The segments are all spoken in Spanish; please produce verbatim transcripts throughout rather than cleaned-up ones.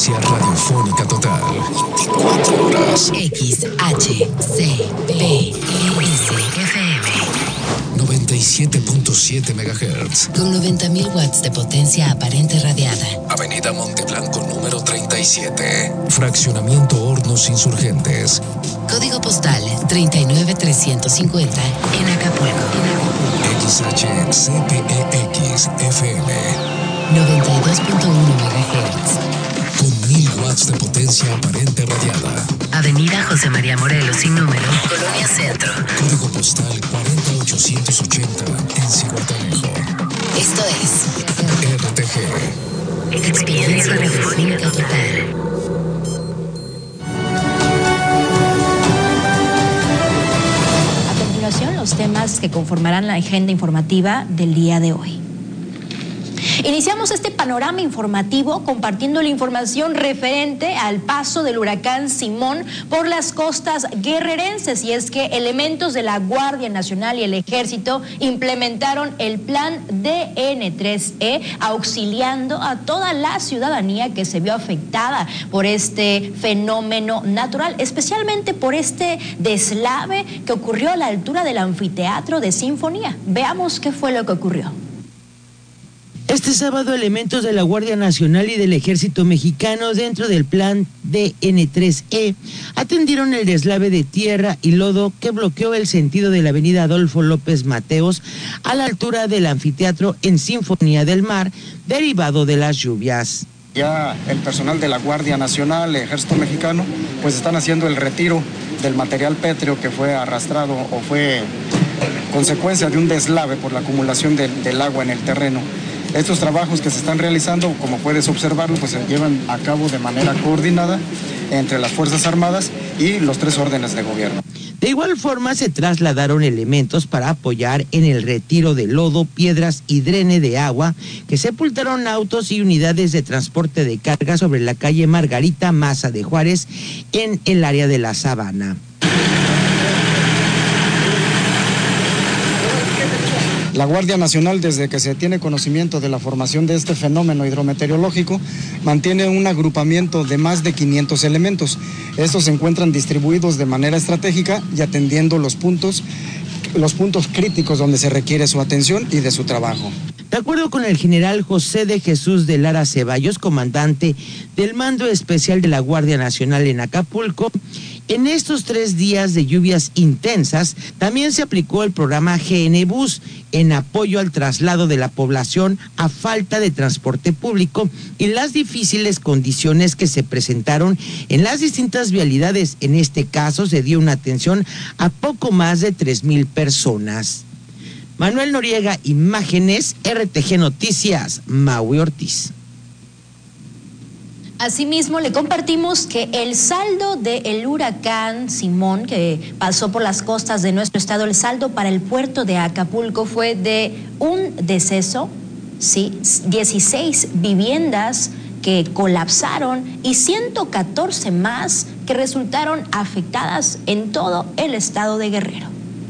Experiencia radiofónica total. veinticuatro horas. X H C P S F M noventa y siete punto siete megahertz. con noventa mil watts de potencia aparente radiada. Avenida Monteblanco número treinta y siete. Fraccionamiento Hornos Insurgentes. Código postal treinta y nueve trescientos cincuenta en Acapulco. X H C P E X F M. noventa y dos punto uno megahertz. Con mil watts de potencia aparente radiada. Avenida José María Morelos sin número, Colonia Centro. Código postal cuarenta mil ochocientos ochenta en Zihuatanejo. Esto es R T G. Experiencia radiofónica total. A continuación, los temas que conformarán la agenda informativa del día de hoy. Iniciamos este panorama informativo compartiendo la información referente al paso del huracán Simón por las costas guerrerenses, y es que elementos de la Guardia Nacional y el Ejército implementaron el plan D N tres E, auxiliando a toda la ciudadanía que se vio afectada por este fenómeno natural, especialmente por este deslave que ocurrió a la altura del anfiteatro de Sinfonía. Veamos qué fue lo que ocurrió. Este sábado, elementos de la Guardia Nacional y del Ejército Mexicano, dentro del plan D N tres E, atendieron el deslave de tierra y lodo que bloqueó el sentido de la avenida Adolfo López Mateos a la altura del anfiteatro en Sinfonía del Mar, derivado de las lluvias. Ya el personal de la Guardia Nacional, el Ejército Mexicano, pues están haciendo el retiro del material pétreo que fue arrastrado o fue consecuencia de un deslave por la acumulación de, del agua en el terreno. Estos trabajos que se están realizando, como puedes observarlo, pues se llevan a cabo de manera coordinada entre las Fuerzas Armadas y los tres órdenes de gobierno. De igual forma, se trasladaron elementos para apoyar en el retiro de lodo, piedras y drene de agua, que sepultaron autos y unidades de transporte de carga sobre la calle Margarita Maza de Juárez, en el área de la Sabana. La Guardia Nacional, desde que se tiene conocimiento de la formación de este fenómeno hidrometeorológico, mantiene un agrupamiento de más de quinientos elementos. Estos se encuentran distribuidos de manera estratégica y atendiendo los puntos, los puntos críticos donde se requiere su atención y de su trabajo. De acuerdo con el general José de Jesús de Lara Ceballos, comandante del Mando Especial de la Guardia Nacional en Acapulco, en estos tres días de lluvias intensas, también se aplicó el programa G N Bus en apoyo al traslado de la población a falta de transporte público y las difíciles condiciones que se presentaron en las distintas vialidades. En este caso, se dio una atención a poco más de tres mil personas. Manuel Noriega, imágenes, R T G Noticias, Maui Ortiz. Asimismo, le compartimos que el saldo del huracán Simón, que pasó por las costas de nuestro estado, el saldo para el puerto de Acapulco fue de un deceso, sí, dieciséis viviendas que colapsaron y ciento catorce más que resultaron afectadas en todo el estado de Guerrero.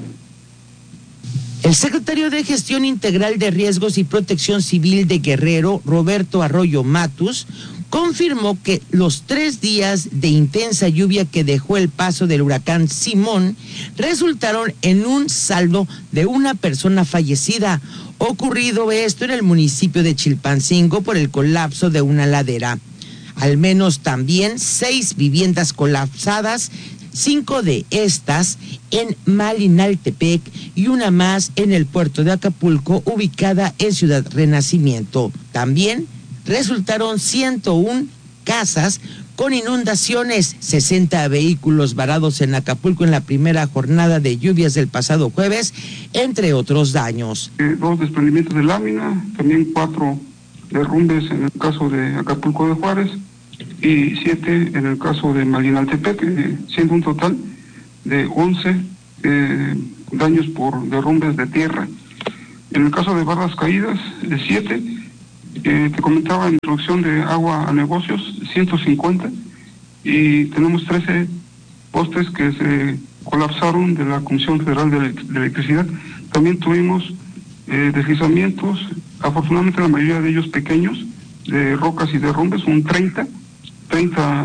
El secretario de Gestión Integral de Riesgos y Protección Civil de Guerrero, Roberto Arroyo Matus, confirmó que los tres días de intensa lluvia que dejó el paso del huracán Simón resultaron en un saldo de una persona fallecida. Ocurrido esto en el municipio de Chilpancingo por el colapso de una ladera. Al menos también seis viviendas colapsadas, cinco de estas en Malinaltepec y una más en el puerto de Acapulco, ubicada en Ciudad Renacimiento. También resultaron ciento una casas con inundaciones, sesenta vehículos varados en Acapulco en la primera jornada de lluvias del pasado jueves, entre otros daños. Eh, dos desprendimientos de lámina, también cuatro derrumbes en el caso de Acapulco de Juárez y siete en el caso de Malinaltepec, eh, siendo un total de once eh, daños por derrumbes de tierra. En el caso de bardas caídas, de siete. Eh, te comentaba en introducción de agua a negocios, ciento cincuenta, y tenemos trece postes que se colapsaron de la Comisión Federal de, de Electricidad. También tuvimos eh, deslizamientos, afortunadamente la mayoría de ellos pequeños, de rocas y derrumbes, un treinta, treinta